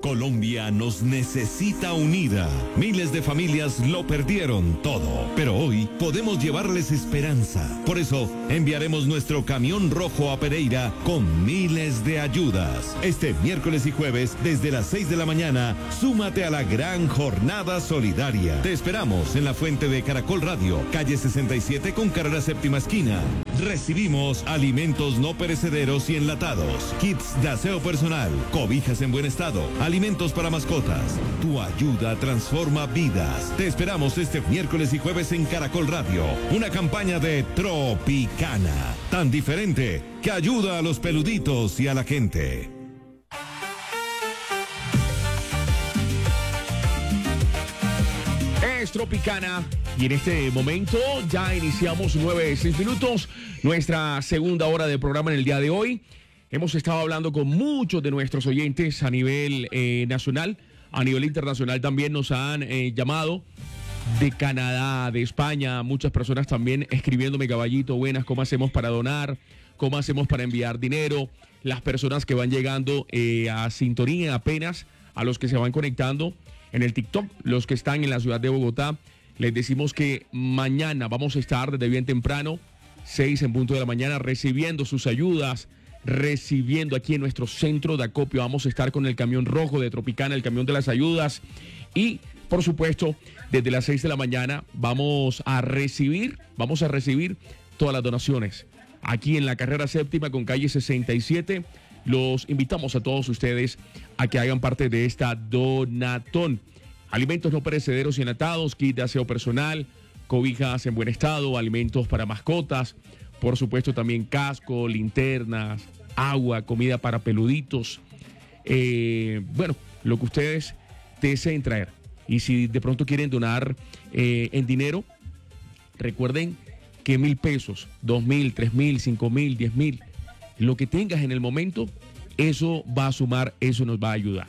Colombia nos necesita unida. Miles de familias lo perdieron todo, pero hoy podemos llevarles esperanza. Por eso, enviaremos nuestro camión rojo a Pereira con miles de ayudas. Este miércoles y jueves, desde las 6 de la mañana, súmate a la gran jornada solidaria. Te esperamos en la fuente de Caracol Radio, calle 67 con carrera séptima esquina. Recibimos alimentos no perecederos y enlatados, kits de aseo personal, cobijas en buen estado, alimentos para mascotas. Tu ayuda transforma vidas. Te esperamos este miércoles y jueves en Caracol Radio. Una campaña de Tropicana, tan diferente que ayuda a los peluditos y a la gente. Es Tropicana y en este momento ya iniciamos 9:06, nuestra segunda hora de programa en el día de hoy. Hemos estado hablando con muchos de nuestros oyentes a nivel nacional, a nivel internacional también nos han llamado de Canadá, de España, muchas personas también escribiéndome, caballito, buenas, ¿cómo hacemos para donar? ¿Cómo hacemos para enviar dinero? Las personas que van llegando a sintonía apenas, a los que se van conectando en el TikTok, los que están en la ciudad de Bogotá, les decimos que mañana vamos a estar desde bien temprano, 6 en punto de la mañana, recibiendo sus ayudas, recibiendo aquí en nuestro centro de acopio. Vamos a estar con el camión rojo de Tropicana, el camión de las ayudas. Y, por supuesto, desde las 6 de la mañana vamos a recibir todas las donaciones. Aquí en la carrera séptima con calle 67, los invitamos a todos ustedes a que hagan parte de esta donatón. Alimentos no perecederos y enlatados, kit de aseo personal, cobijas en buen estado, alimentos para mascotas, por supuesto también casco, linternas, agua, comida para peluditos. Bueno, lo que ustedes deseen traer. Y si de pronto quieren donar en dinero, recuerden que 1.000 pesos, 2.000, 3.000, 5.000, 10.000, lo que tengas en el momento, eso va a sumar, eso nos va a ayudar.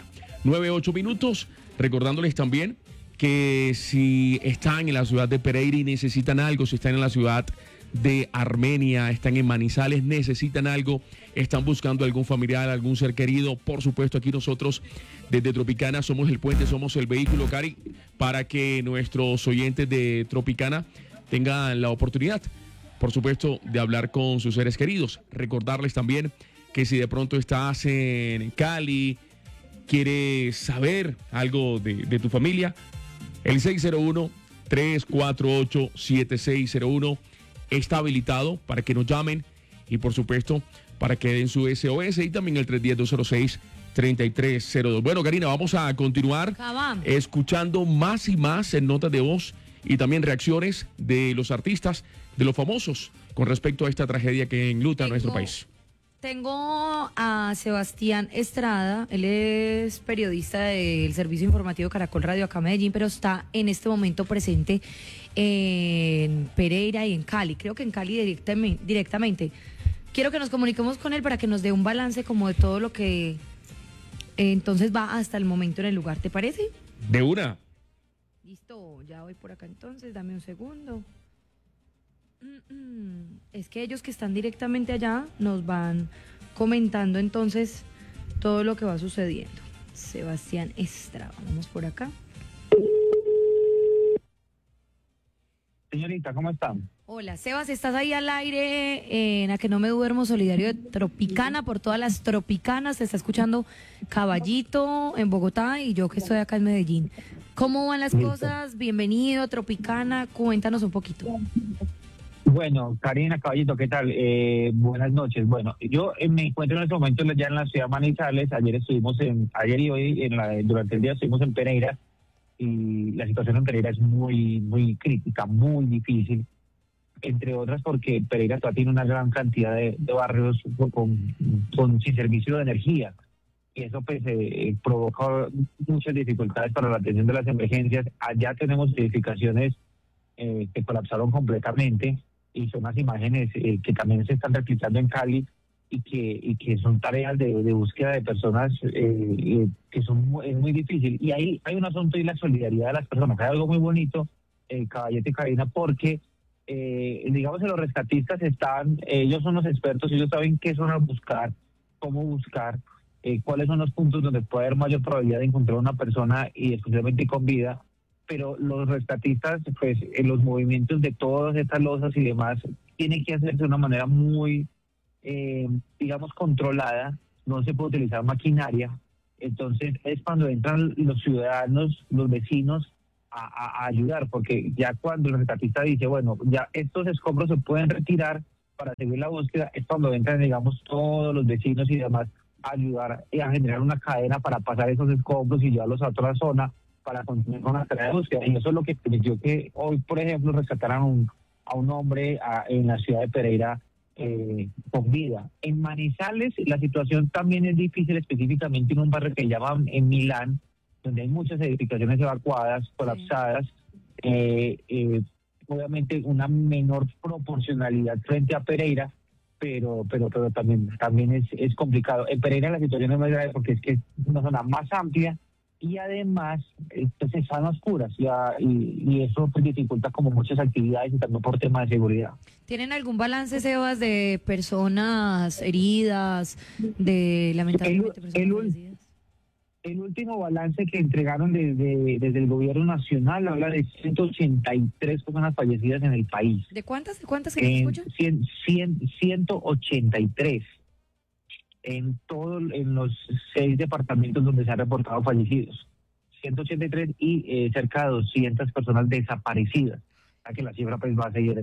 9:08, recordándoles también que si están en la ciudad de Pereira y necesitan algo, si están en la ciudad de Armenia, están en Manizales, necesitan algo, están buscando algún familiar, algún ser querido, por supuesto aquí nosotros desde Tropicana somos el puente, somos el vehículo, Cari, para que nuestros oyentes de Tropicana tengan la oportunidad, por supuesto, de hablar con sus seres queridos. Recordarles también que si de pronto estás en Cali, quieres saber algo de tu familia, el 601-348-7601 está habilitado para que nos llamen y, por supuesto, para que den su SOS, y también el 310-206-3302. Bueno, Karina, vamos a continuar escuchando más y más en notas de voz y también reacciones de los artistas, de los famosos, con respecto a esta tragedia que enluta a nuestro país. Tengo a Sebastián Estrada, él es periodista del Servicio Informativo Caracol Radio acá en Medellín, pero está en este momento presente en Pereira y en Cali, creo que en Cali directamente. Quiero que nos comuniquemos con él para que nos dé un balance como de todo lo que entonces va hasta el momento en el lugar, ¿te parece? De una. Listo, ya voy por acá entonces, dame un segundo. Es que ellos que están directamente allá nos van comentando entonces todo lo que va sucediendo. Sebastián Estrada, vamos por acá. Señorita, ¿cómo están? Hola, Sebas, estás ahí al aire en A Que No Me Duermo, solidario de Tropicana, por todas las tropicanas, te está escuchando Caballito en Bogotá y yo que estoy acá en Medellín. ¿Cómo van las cosas? Bienvenido a Tropicana, cuéntanos un poquito. Bueno, Karina, Caballito, ¿qué tal? Buenas noches. Bueno, yo me encuentro en este momento ya en la ciudad de Manizales. Ayer y hoy, durante el día estuvimos en Pereira, y la situación en Pereira es muy, muy crítica, muy difícil, entre otras porque Pereira todavía tiene una gran cantidad de barrios sin servicio de energía, y eso pues provoca muchas dificultades para la atención de las emergencias. Allá tenemos edificaciones que colapsaron completamente, y son las imágenes que también se están replicando en Cali, y que son tareas de búsqueda de personas que es muy difícil. Y ahí hay un asunto, y la solidaridad de las personas. Hay algo muy bonito, Caballete y Karina, porque digamos que los rescatistas ellos son los expertos, ellos saben qué zonas buscar, cómo buscar, cuáles son los puntos donde puede haber mayor probabilidad de encontrar una persona y especialmente con vida, pero los rescatistas, pues los movimientos de todas estas losas y demás tienen que hacerse de una manera muy, digamos, controlada. No se puede utilizar maquinaria. Entonces es cuando entran los ciudadanos, los vecinos a ayudar, porque ya cuando el rescatista dice, bueno, ya estos escombros se pueden retirar para seguir la búsqueda, es cuando entran, digamos, todos los vecinos y demás a ayudar y a generar una cadena para pasar esos escombros y llevarlos a otra zona para continuar con la tarea de búsqueda. Y eso es lo que permitió que hoy, por ejemplo, rescataran a un hombre en la ciudad de Pereira con vida. En Manizales la situación también es difícil, específicamente en un barrio que llaman en Milán, donde hay muchas edificaciones evacuadas, colapsadas, obviamente una menor proporcionalidad frente a Pereira, pero también es complicado. En Pereira la situación es más grave porque es que es una zona más amplia y además pues están a oscuras y eso pues dificulta como muchas actividades y también por temas de seguridad. ¿Tienen algún balance, Sebas, de personas heridas, de lamentablemente personas fallecidas? El último balance que entregaron desde el gobierno nacional habla de 183 personas fallecidas en el país. ¿De cuántas que me escuchan? 183 en los 6 departamentos donde se han reportado fallecidos. 183 y cerca de 200 personas desaparecidas. O sea que la cifra pues va a seguir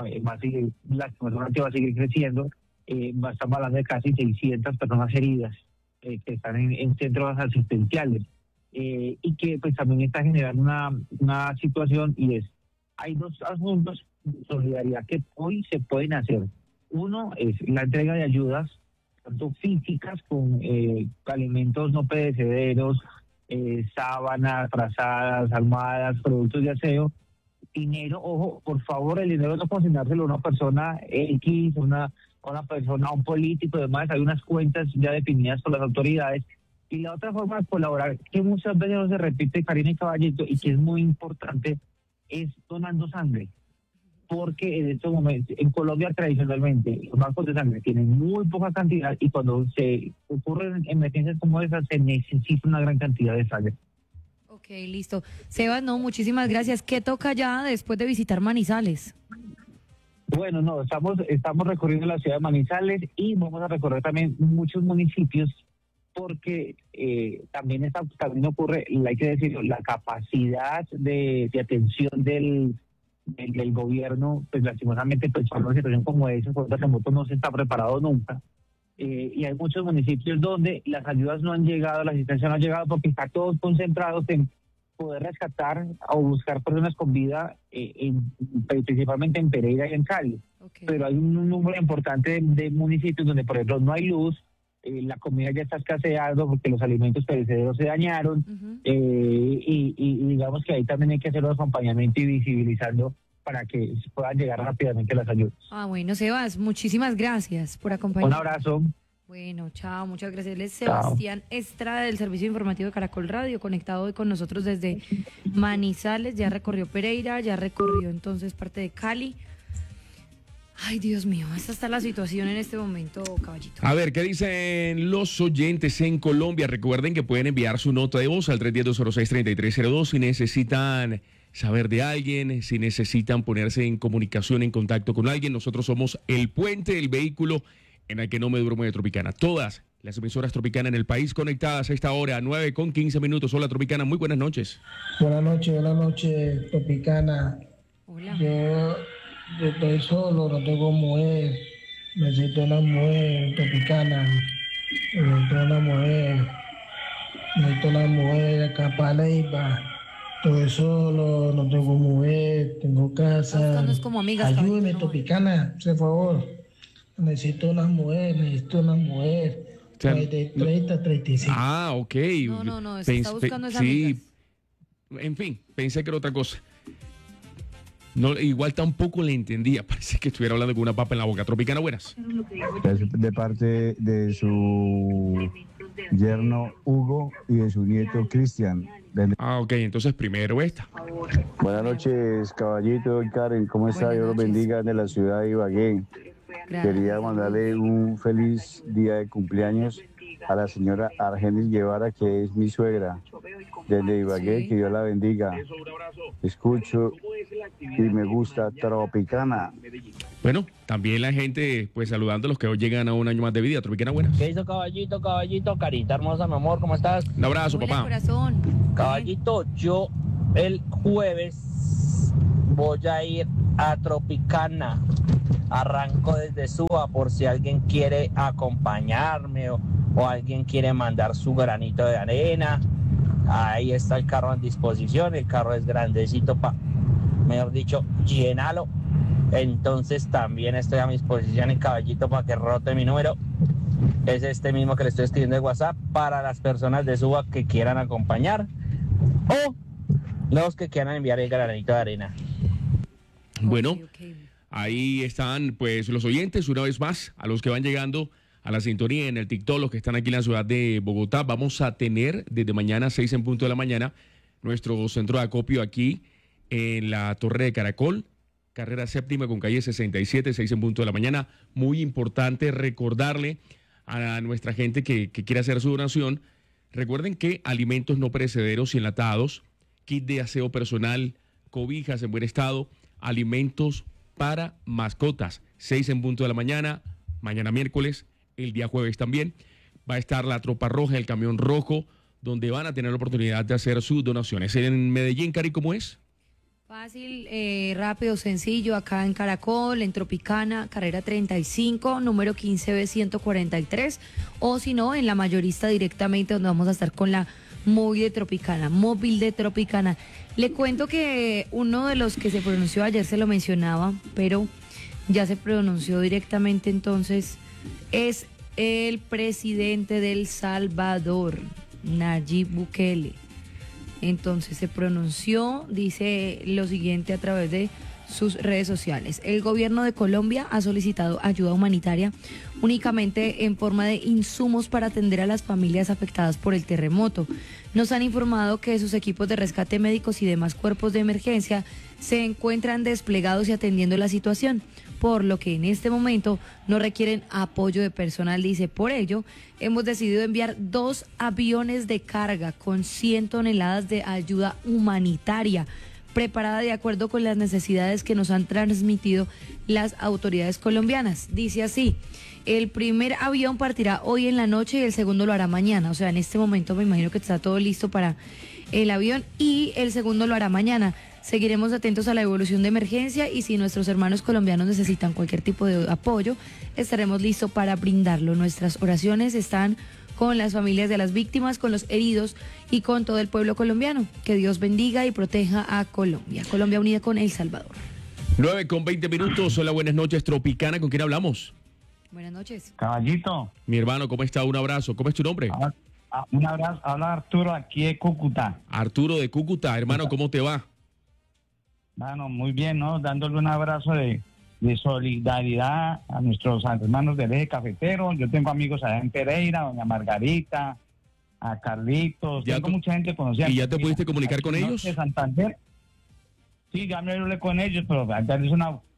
creciendo. Estamos hablando de casi 600 personas heridas que están en centros asistenciales y que pues también está generando una situación y hay dos asuntos de solidaridad que hoy se pueden hacer. Uno es la entrega de ayudas, tanto físicas con alimentos no perecederos, sábanas, frazadas, almohadas, productos de aseo, dinero, ojo, por favor, el dinero no consignárselo a una persona X, una persona, a un político y demás. Hay unas cuentas ya definidas por las autoridades. Y la otra forma de colaborar, que muchas veces no se repite, Karina y Caballito, y que es muy importante, es donando sangre. Porque en estos momentos, en Colombia tradicionalmente, los bancos de sangre tienen muy poca cantidad y cuando se ocurren emergencias como esas, se necesita una gran cantidad de sangre. Ok, listo. Sebas, no, muchísimas gracias. ¿Qué toca ya después de visitar Manizales? Bueno, no, estamos recorriendo la ciudad de Manizales y vamos a recorrer también muchos municipios porque también ocurre, hay que decirlo, la capacidad de atención del gobierno, pues lastimosamente pues para una situación como esa, por terremoto no se está preparado nunca. Y hay muchos municipios donde las ayudas no han llegado, la asistencia no ha llegado porque está todos concentrados en poder rescatar o buscar personas con vida, principalmente en Pereira y en Cali. Okay. Pero hay un número importante de municipios donde, por ejemplo, no hay luz, la comida ya está escaseando porque los alimentos perecederos se dañaron, y digamos que ahí también hay que hacer un acompañamiento y visibilizando para que puedan llegar rápidamente las ayudas. Bueno, Sebas, muchísimas gracias por acompañarnos. Un abrazo. Bueno, chao, muchas gracias. Él es Sebastián Estrada del Servicio Informativo de Caracol Radio, conectado hoy con nosotros desde Manizales. Ya recorrió Pereira, ya recorrió entonces parte de Cali. Ay, Dios mío, esta está la situación en este momento, Caballito. A ver, ¿qué dicen los oyentes en Colombia? Recuerden que pueden enviar su nota de voz al 310-206-3302 si necesitan saber de alguien, si necesitan ponerse en comunicación, en contacto con alguien. Nosotros somos el puente, el vehículo en el que no me duermo de Tropicana. Todas las emisoras Tropicana en el país conectadas a esta hora, 9:15. Hola, Tropicana, muy buenas noches. Buenas noches, Tropicana. Hola. Yo estoy solo, no tengo mujer. Necesito una mujer, Tropicana. Necesito una mujer, Capaleiva. Estoy solo, no tengo mujer, tengo casa. Buscándonos como amigas. Ayúdeme, Tropicana, por favor. Necesito una mujer. O sea, de 30 a 35. Ah, ok. No, está buscando esas amigas. En fin, pensé que era otra cosa. No, igual tampoco le entendía. Parece que estuviera hablando con una papa en la boca. Tropicana, buenas. De parte de su yerno Hugo y de su nieto Cristian. Ok, entonces primero esta. Buenas noches, Caballito y Karen. ¿Cómo está? Dios los bendiga de la ciudad de Ibagué. Quería mandarle un feliz día de cumpleaños a la señora Argenis Guevara, que es mi suegra, desde Ibagué, Sí. que Dios la bendiga. Escucho y me gusta Tropicana. Bueno, también la gente, pues saludando a los que hoy llegan a un año más de vida. Tropicana, buenas. ¿Qué hizo caballito, carita hermosa, mi amor? ¿Cómo estás? Un abrazo, Hola, papá. corazón. Caballito, yo el jueves voy a ir a Tropicana. Arranco desde Suba por si alguien quiere acompañarme o alguien quiere mandar su granito de arena. Ahí está el carro en disposición. El carro es grandecito mejor dicho, llénalo. Entonces también estoy a mi disposición en caballito para que rote mi número. Es este mismo que le estoy escribiendo de WhatsApp para las personas de Suba que quieran acompañar o los que quieran enviar el granito de arena. Bueno, Ok, ok. ahí están pues los oyentes, una vez más, a los que van llegando a la sintonía en el TikTok, los que están aquí en la ciudad de Bogotá. Vamos a tener desde mañana 6 en punto de la mañana nuestro centro de acopio aquí en la Torre de Caracol, carrera séptima con calle 67, 6 en punto de la mañana. Muy importante recordarle a nuestra gente que quiere hacer su donación. Recuerden que alimentos no perecederos y enlatados, kit de aseo personal, cobijas en buen estado, alimentos para mascotas, 6 en punto de la mañana, mañana miércoles, el día jueves también. Va a estar la Tropa Roja, el Camión Rojo, donde van a tener la oportunidad de hacer sus donaciones. En Medellín, Cari, ¿cómo es? Fácil, rápido, sencillo, acá en Caracol, en Tropicana, carrera 35, número 15B143, o si no, en la mayorista directamente, donde vamos a estar con la móvil de Tropicana. Le cuento que uno de los que se pronunció ayer se lo mencionaba, pero ya se pronunció directamente, entonces es el presidente de El Salvador, Nayib Bukele. Entonces se pronunció, dice lo siguiente a través de sus redes sociales. El gobierno de Colombia ha solicitado ayuda humanitaria únicamente en forma de insumos para atender a las familias afectadas por el terremoto. Nos han informado que sus equipos de rescate médicos y demás cuerpos de emergencia se encuentran desplegados y atendiendo la situación, por lo que en este momento no requieren apoyo de personal, dice. Por ello, hemos decidido enviar 2 aviones de carga con 100 toneladas de ayuda humanitaria, preparada de acuerdo con las necesidades que nos han transmitido las autoridades colombianas. Dice así: el primer avión partirá hoy en la noche y el segundo lo hará mañana. O sea, en este momento me imagino que está todo listo para el avión y el segundo lo hará mañana. Seguiremos atentos a la evolución de emergencia y si nuestros hermanos colombianos necesitan cualquier tipo de apoyo, estaremos listos para brindarlo. Nuestras oraciones están con las familias de las víctimas, con los heridos y con todo el pueblo colombiano. Que Dios bendiga y proteja a Colombia. Colombia unida con El Salvador. 9:20. Hola, buenas noches, Tropicana. ¿Con quién hablamos? Buenas noches. Caballito, Mi hermano, ¿cómo está? Un abrazo. ¿Cómo es tu nombre? un abrazo. Habla Arturo aquí de Cúcuta. Arturo de Cúcuta. Hermano, ¿cómo te va? Bueno, muy bien, ¿no? Dándole un abrazo de solidaridad a nuestros hermanos del eje cafetero. Yo tengo amigos allá en Pereira, doña Margarita, a Carlitos. ¿Ya Tengo tú- mucha gente conocida. y ya te pudiste comunicar Aquí con en ellos? Norte de Santander. Sí, ya me hablé con ellos, pero darles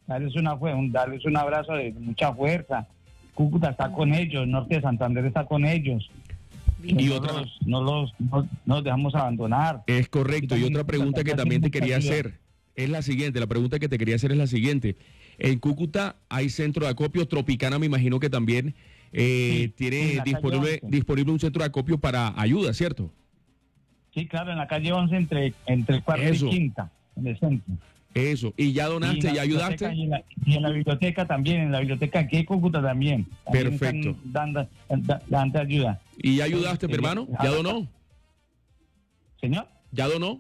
un abrazo de mucha fuerza. Cúcuta está con ellos, Norte de Santander está con ellos. Y No otra- no los dejamos abandonar. Es correcto. Y otra pregunta que también te quería Mucha ayuda. hacer es la siguiente. La pregunta que te quería hacer es la siguiente. En Cúcuta hay centro de acopio. Tropicana me imagino que también en tiene la calle 11. disponible un centro de acopio para ayuda, ¿cierto? Sí, claro, en la calle 11 entre el cuarto Eso. y quinta, en el centro. Eso. ¿Y ya donaste? Y en la ¿Ya ayudaste? biblioteca y en la biblioteca también, en la biblioteca aquí de Cúcuta también. También Perfecto. están dando ayuda. ¿Y ya ayudaste, mi hermano? ¿Ya donó? Señor, ¿Ya donó?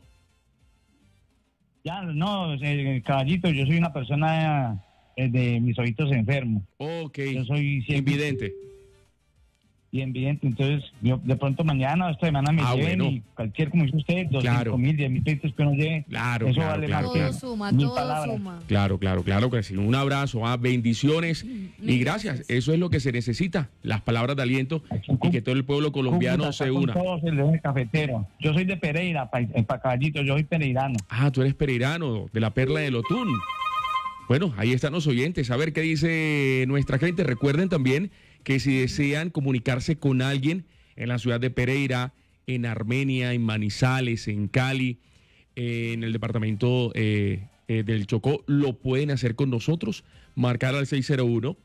ya no, caballito, yo soy una persona de mis ojitos enfermos. Ok. Yo soy siempre Invidente. bien vidente, entonces yo de pronto mañana o esta semana me lleven bueno. y cualquier, como dice usted, 200.000, Claro. 10.000 pesos que uno lleve, Claro, eso claro, vale claro, más Todo claro. suma, que 1.000 todo palabras. suma. Claro que sí. Un abrazo, bendiciones y gracias. Eso es lo que se necesita, las palabras de aliento y que todo el pueblo colombiano Cúcuta se está con una. todos el eje cafetero. Yo soy de Pereira, para caballito, yo soy pereirano. Ah, tú eres pereirano, de la Perla del Otún. Bueno, ahí están los oyentes. A ver qué dice nuestra gente. Recuerden también que si desean comunicarse con alguien en la ciudad de Pereira, en Armenia, en Manizales, en Cali, en el departamento del Chocó, lo pueden hacer con nosotros, marcar al 601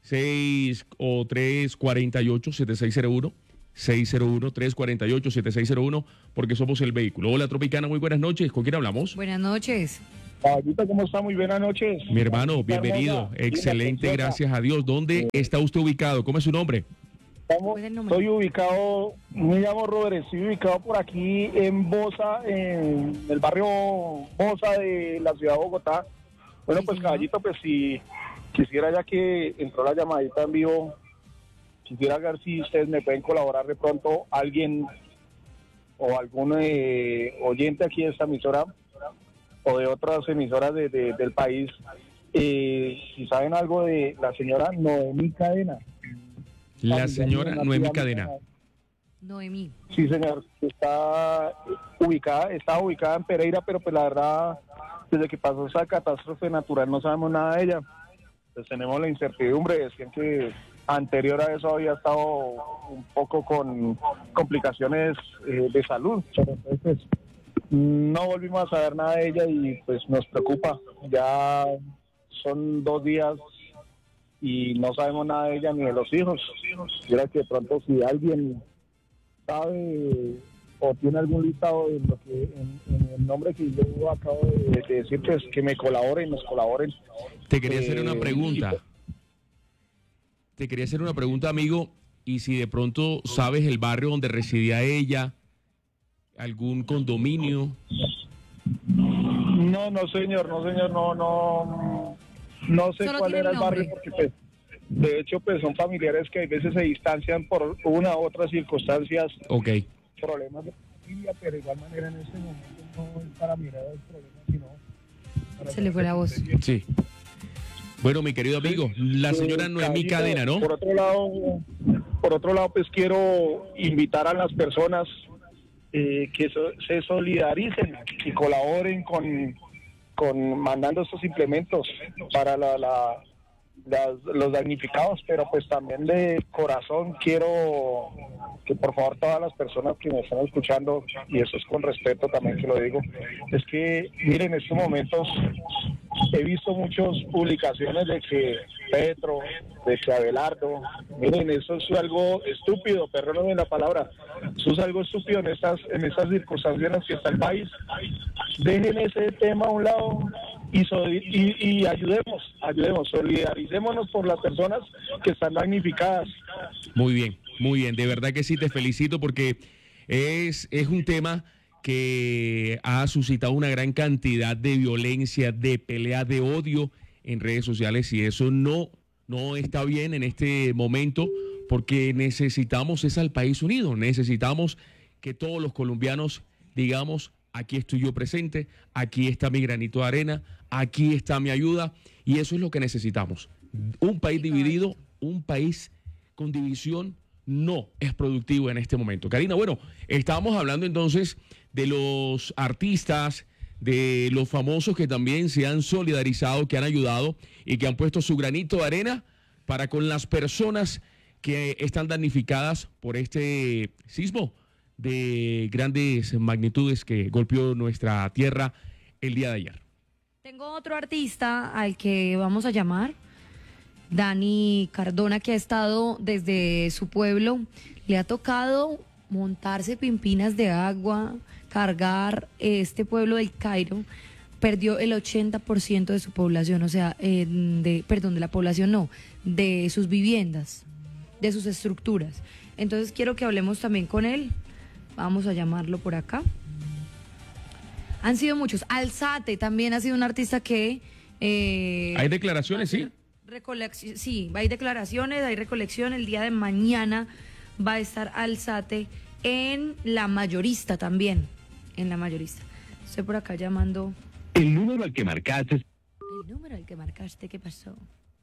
348 7601 601-348-7601, porque somos el vehículo. Hola, Tropicana, muy buenas noches. ¿Con quién hablamos? Buenas noches. Caballito, ¿cómo está? Muy buenas noches. Mi hermano, bienvenido. Excelente, gracias a Dios. ¿Dónde está usted ubicado? ¿Cómo es su nombre? Estoy ubicado, me llamo Rodríguez, estoy ubicado por aquí en Bosa, en el barrio Bosa de la ciudad de Bogotá. Bueno, pues caballito, pues si quisiera, ya que entró la llamadita en vivo, quisiera ver si ustedes me pueden colaborar de pronto, alguien o algún oyente aquí de esta emisora o de otras emisoras del país, si saben algo de la señora Noemí Cadena. La señora Noemí Cadena. Noemí. Sí, señor, está ubicada en Pereira, pero pues la verdad, desde que pasó esa catástrofe natural no sabemos nada de ella. Pues tenemos la incertidumbre, decían que anterior a eso había estado un poco con complicaciones de salud, pero entonces pues, no volvimos a saber nada de ella y pues nos preocupa. Ya son 2 días y no sabemos nada de ella ni de los hijos. Quisiera que de pronto si alguien sabe o tiene algún listado en lo que en el nombre que yo acabo de decir, pues que me colaboren, nos colaboren. Te quería hacer una pregunta. Te quería hacer una pregunta, amigo, y si de pronto sabes el barrio donde residía ella, algún condominio. No, señor, no sé Solo cuál era el barrio, porque pues, de hecho pues son familiares que a veces se distancian por una u otra circunstancias. Ok. Problemas de familia, pero de igual manera en este momento no es para mirar el problema, sino para Se le fue la voz. Sí. Bueno, mi querido amigo, la señora Noemí Cadena, ¿no? Por otro lado, pues quiero invitar a las personas que se solidaricen y colaboren con mandando estos implementos para los damnificados, pero pues también de corazón quiero que por favor todas las personas que me están escuchando, y eso es con respeto también que lo digo, es que miren, en estos momentos he visto muchas publicaciones de que Petro, de que Abelardo, miren, eso es algo estúpido, perdónenme la palabra, eso es algo estúpido en estas circunstancias en las que está el país. Dejen ese tema a un lado y ayudemos, solidaricémonos por las personas que están damnificadas. Muy bien, de verdad que sí, te felicito porque es un tema que ha suscitado una gran cantidad de violencia, de pelea, de odio en redes sociales, y eso no está bien en este momento, porque necesitamos al país unido, necesitamos que todos los colombianos digamos: aquí estoy yo presente, aquí está mi granito de arena, aquí está mi ayuda, y eso es lo que necesitamos. Un país dividido, un país con división no es productivo en este momento. Karina, bueno, estábamos hablando entonces de los artistas, de los famosos que también se han solidarizado, que han ayudado y que han puesto su granito de arena para con las personas que están damnificadas por este sismo de grandes magnitudes que golpeó nuestra tierra el día de ayer. Tengo otro artista al que vamos a llamar, Dani Cardona, que ha estado desde su pueblo. Le ha tocado montarse pimpinas de agua, cargar este pueblo del Cairo. Perdió el 80% de su población, o sea, de la población no, de sus viviendas, de sus estructuras. Entonces quiero que hablemos también con él. Vamos a llamarlo por acá. Han sido muchos. Alzate también ha sido un artista que... hay declaraciones, sí. Sí, hay declaraciones, hay recolección. El día de mañana va a estar Alzate en La Mayorista también. En La Mayorista. Estoy por acá llamando. El número al que marcaste. El número al que marcaste, ¿qué pasó?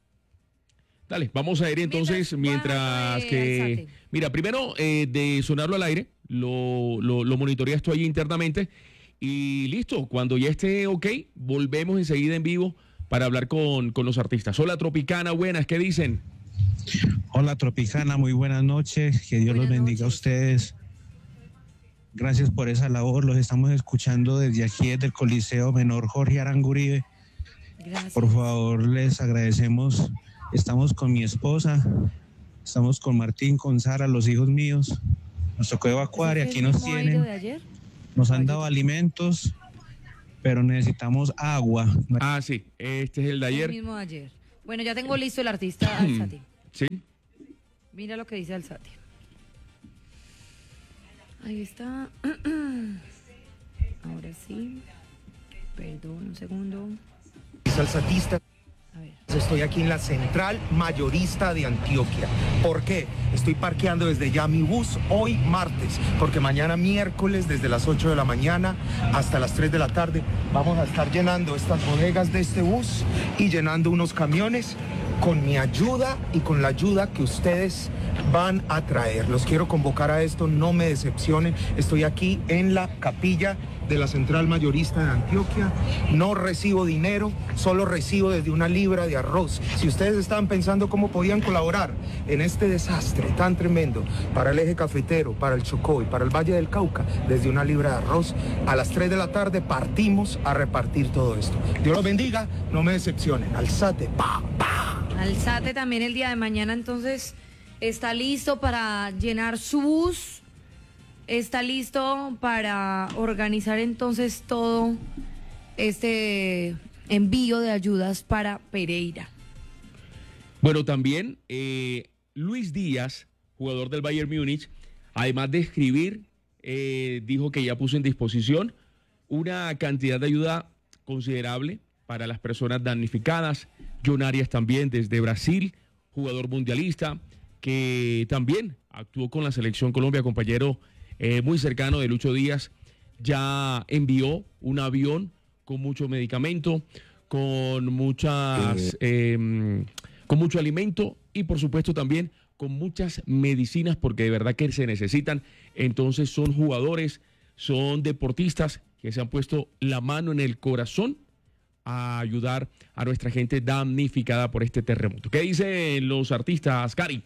Dale, vamos a ir entonces mientras que... Alzate. Mira, primero de sonarlo al aire, lo monitoreas tú allí internamente y listo. Cuando ya esté ok, volvemos enseguida en vivo para hablar con los artistas. Hola, Tropicana, buenas, ¿qué dicen? Hola Tropicana, muy buenas noches, que Dios los bendiga a ustedes. Gracias por esa labor, los estamos escuchando desde aquí, desde el Coliseo Menor Jorge Aranguribe. Gracias. Por favor, les agradecemos. Estamos con mi esposa, estamos con Martín, con Sara, los hijos míos. Nos tocó evacuar y aquí nos tienen. Nos han dado alimentos, pero necesitamos agua. Ah, sí, este es el de ayer. El mismo de ayer. Bueno, ya tengo listo el artista Alzate. Sí. Mira lo que dice Alzate. Ahí está. Ahora sí. Perdón, un segundo. Alzatista. Estoy aquí en la central mayorista de Antioquia. ¿Por qué? Estoy parqueando desde ya mi bus hoy martes, porque mañana miércoles desde las 8 de la mañana hasta las 3 de la tarde vamos a estar llenando estas bodegas de este bus y llenando unos camiones con mi ayuda y con la ayuda que ustedes van a traer. Los quiero convocar a esto, no me decepcionen. Estoy aquí en la capilla de la central mayorista de Antioquia. No recibo dinero, solo recibo desde 1 libra de arroz. Si ustedes estaban pensando cómo podían colaborar en este desastre tan tremendo para el eje cafetero, para el Chocó y para el Valle del Cauca, desde 1 libra de arroz, a las 3 de la tarde partimos a repartir todo esto. Dios los bendiga, no me decepcionen. Alzate, pa, pa. Alzate también el día de mañana, entonces, está listo para llenar su bus. Está listo para organizar entonces todo este envío de ayudas para Pereira. Bueno, también Luis Díaz, jugador del Bayern Múnich, además de escribir, dijo que ya puso en disposición una cantidad de ayuda considerable para las personas damnificadas. John Arias también desde Brasil, jugador mundialista, que también actuó con la Selección Colombia, compañero muy cercano de Lucho Díaz, ya envió un avión con mucho medicamento, con muchas, con mucho alimento y por supuesto también con muchas medicinas, porque de verdad que se necesitan. Entonces son jugadores, son deportistas que se han puesto la mano en el corazón a ayudar a nuestra gente damnificada por este terremoto. ¿Qué dicen los artistas, Cari?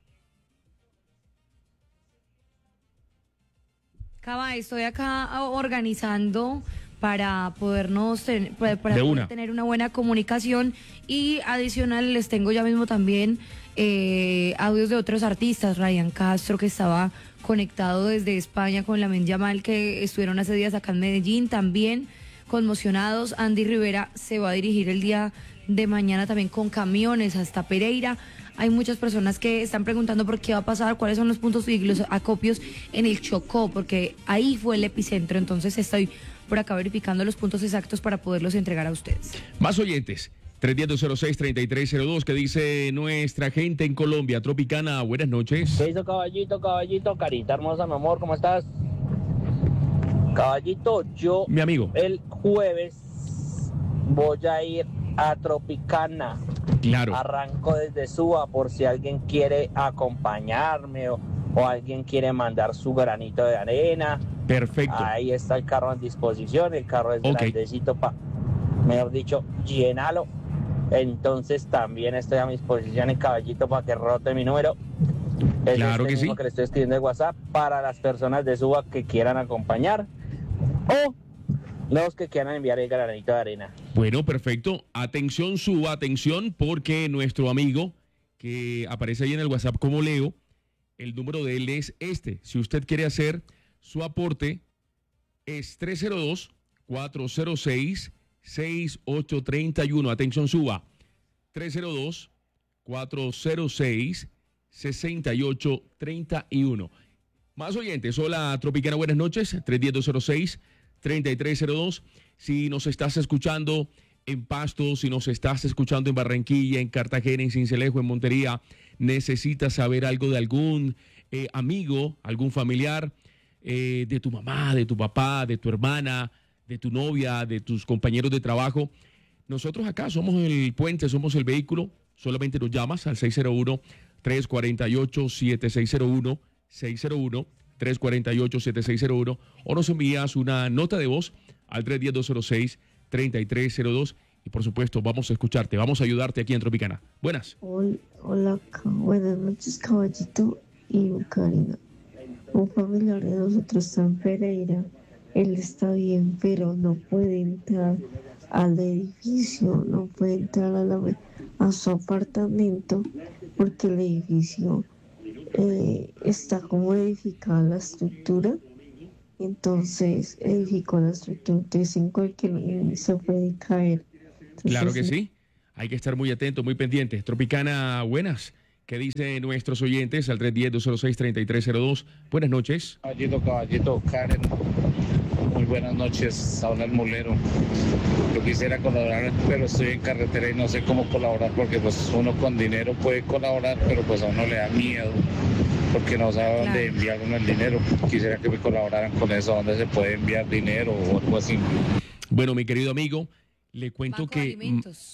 Cava, estoy acá organizando para podernos para poder tener una buena comunicación, y adicional les tengo ya mismo también audios de otros artistas. Ryan Castro, que estaba conectado desde España con Lamine Yamal, que estuvieron hace días acá en Medellín, también conmocionados. Andy Rivera se va a dirigir el día de mañana también con camiones hasta Pereira. Hay muchas personas que están preguntando por qué va a pasar, cuáles son los puntos y los acopios en el Chocó, porque ahí fue el epicentro. Entonces estoy por acá verificando los puntos exactos para poderlos entregar a ustedes. Más oyentes, 310-06-3302, que dice nuestra gente en Colombia. Tropicana, buenas noches. ¿Qué hizo, caballito, carita hermosa, mi amor? ¿Cómo estás? Caballito, yo mi amigo, el jueves voy a ir a Tropicana. Claro. Arranco desde Suba por si alguien quiere acompañarme o alguien quiere mandar su granito de arena. Perfecto. Ahí está el carro en disposición. El carro es grandecito para, mejor dicho, llenalo. Entonces también estoy a mi disposición, el caballito, para que rote mi número. Es claro este que mismo sí. Que le estoy escribiendo en WhatsApp para las personas de Suba que quieran acompañar o los que quieran enviar el granito de arena. Bueno, perfecto. Atención, Suba, atención, porque nuestro amigo que aparece ahí en el WhatsApp como Leo, el número de él es este. Si usted quiere hacer su aporte, es 302-406-6831. Atención, Suba. 302-406-6831. Más oyentes. Hola, Tropicana, buenas noches. 310-206-3302. Si nos estás escuchando en Pasto, si nos estás escuchando en Barranquilla, en Cartagena, en Sincelejo, en Montería, necesitas saber algo de algún amigo, algún familiar, de tu mamá, de tu papá, de tu hermana, de tu novia, de tus compañeros de trabajo. Nosotros acá somos el puente, somos el vehículo. Solamente nos llamas al 601-348-7601, 601-348-7601, o nos envías una nota de voz al 310-206-3302 y por supuesto vamos a escucharte, vamos a ayudarte aquí en Tropicana. Buenas. Hola, buenas noches, Caballito y Karina. Un familiar de nosotros está en Pereira. Él está bien, pero no puede entrar al edificio, no puede entrar a su apartamento porque el edificio está como edificada la estructura. Entonces edificó la estructura, entonces en cualquier momento se puede caer. Entonces, claro que sí, hay que estar muy atentos, muy pendientes. Tropicana, buenas. ¿Qué dicen nuestros oyentes al 310-206-3302? Buenas noches. Caballito, Karen. Muy buenas noches, habla el Mulero. Yo quisiera colaborar, pero estoy en carretera y no sé cómo colaborar porque pues uno con dinero puede colaborar, pero pues a uno le da miedo porque no sabe dónde enviar uno el dinero. Quisiera que me colaboraran con eso, dónde se puede enviar dinero o algo así. Bueno, mi querido amigo, le cuento